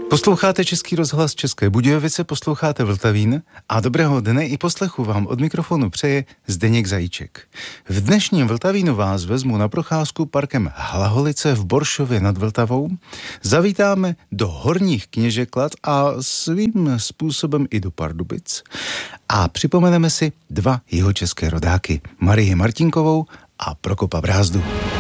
Posloucháte Český rozhlas České Budějovice, posloucháte Vltavín a dobrého dne i poslechu vám od mikrofonu přeje Zdeněk Zajíček. V dnešním Vltavínu vás vezmu na procházku parkem Hlaholice v Boršově nad Vltavou. Zavítáme do Horních Kněžeklad a svým způsobem i do Pardubic. A připomeneme si dva jihočeské rodáky, Marii Martinkovou a Prokopa Brázdu.